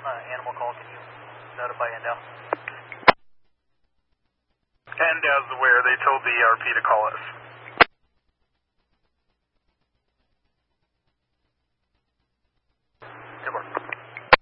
animal call, can you notify Endel? Endel's aware, they told the ERP to call us.